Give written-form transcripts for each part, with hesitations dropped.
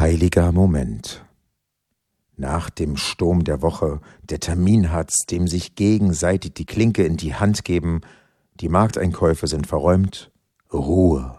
Heiliger Moment. Nach dem Sturm der Woche, der Terminhatz, dem sich gegenseitig die Klinke in die Hand geben, die Markteinkäufe sind verräumt, Ruhe,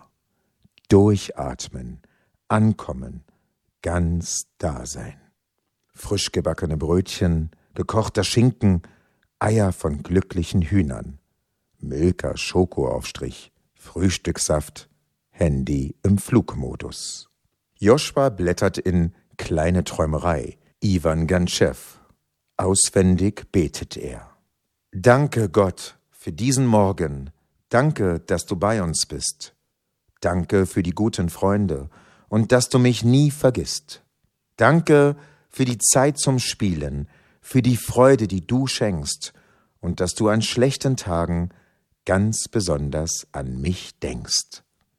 durchatmen, ankommen, ganz da sein. Frisch gebackene Brötchen, gekochter Schinken, Eier von glücklichen Hühnern, Milka Schokoaufstrich, Frühstückssaft, Handy im Flugmodus. Joshua blättert in Kleine Träumerei, Iwan Gantschew. Auswendig betet er. Danke, Gott, für diesen Morgen. Danke, dass du bei uns bist. Danke für die guten Freunde und dass du mich nie vergisst. Danke für die Zeit zum Spielen, für die Freude, die du schenkst und dass du an schlechten Tagen ganz besonders an mich denkst.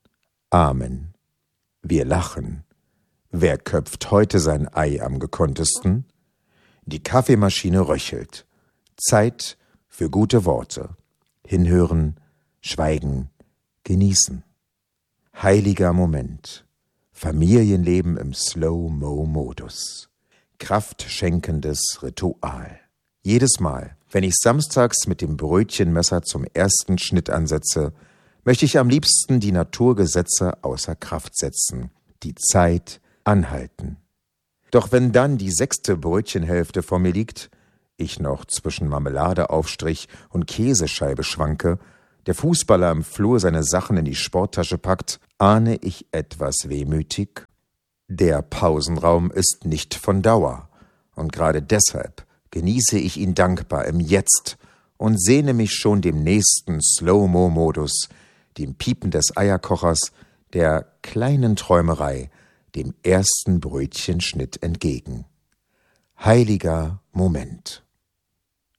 Amen. Wir lachen. Wer köpft heute sein Ei am gekonntesten? Die Kaffeemaschine röchelt. Zeit für gute Worte. Hinhören, schweigen, genießen. Heiliger Moment. Familienleben im Slow-Mo-Modus. Kraftschenkendes Ritual. Jedes Mal, wenn ich samstags mit dem Brötchenmesser zum ersten Schnitt ansetze, möchte ich am liebsten die Naturgesetze außer Kraft setzen, die Zeit anhalten. Doch wenn dann die 6. Brötchenhälfte vor mir liegt, ich noch zwischen Marmeladeaufstrich und Käsescheibe schwanke, der Fußballer im Flur seine Sachen in die Sporttasche packt, ahne ich etwas wehmütig. Der Pausenraum ist nicht von Dauer, und gerade deshalb genieße ich ihn dankbar im Jetzt und sehne mich schon dem nächsten Slow-Mo-Modus, dem Piepen des Eierkochers, der kleinen Träumerei, dem ersten Brötchenschnitt entgegen. Heiliger Moment.